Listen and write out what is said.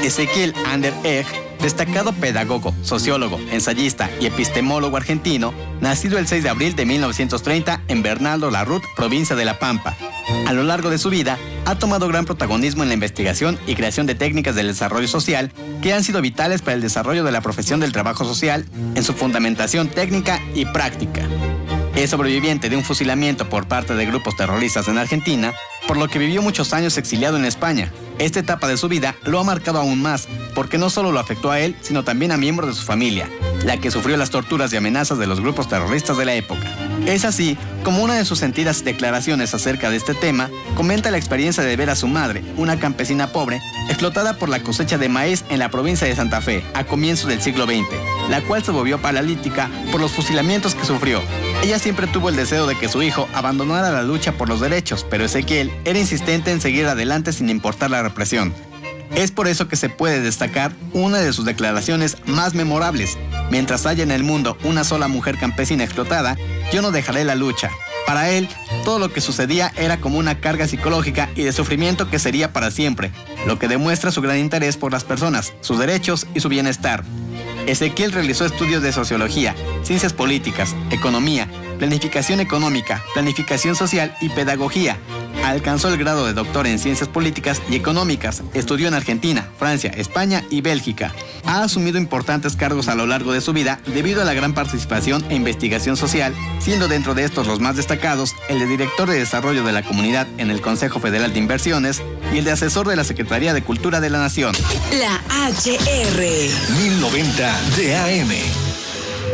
Ezequiel Ander Egg, destacado pedagogo, sociólogo, ensayista y epistemólogo argentino, nacido el 6 de abril de 1930 en Bernardo Larrut, provincia de La Pampa. A lo largo de su vida, ha tomado gran protagonismo en la investigación y creación de técnicas del desarrollo social que han sido vitales para el desarrollo de la profesión del trabajo social en su fundamentación técnica y práctica. Es sobreviviente de un fusilamiento por parte de grupos terroristas en Argentina, por lo que vivió muchos años exiliado en España. Esta etapa de su vida lo ha marcado aún más, porque no solo lo afectó a él, sino también a miembros de su familia, la que sufrió las torturas y amenazas de los grupos terroristas de la época. Es así como una de sus sentidas declaraciones acerca de este tema comenta la experiencia de ver a su madre, una campesina pobre, explotada por la cosecha de maíz en la provincia de Santa Fe a comienzos del siglo XX, la cual se volvió paralítica por los fusilamientos que sufrió. Ella siempre tuvo el deseo de que su hijo abandonara la lucha por los derechos, pero Ezequiel era insistente en seguir adelante sin importar la represión. Es por eso que se puede destacar una de sus declaraciones más memorables: mientras haya en el mundo una sola mujer campesina explotada, yo no dejaré la lucha. Para él, todo lo que sucedía era como una carga psicológica y de sufrimiento que sería para siempre, lo que demuestra su gran interés por las personas, sus derechos y su bienestar. Ezequiel realizó estudios de sociología, ciencias políticas, economía, planificación económica, planificación social y pedagogía. Alcanzó el grado de doctor en ciencias políticas y económicas. Estudió en Argentina, Francia, España y Bélgica. Ha asumido importantes cargos a lo largo de su vida debido a la gran participación e investigación social, siendo dentro de estos los más destacados el de director de desarrollo de la comunidad en el Consejo Federal de Inversiones y el de asesor de la Secretaría de Cultura de la Nación. La HR 1090 de AM.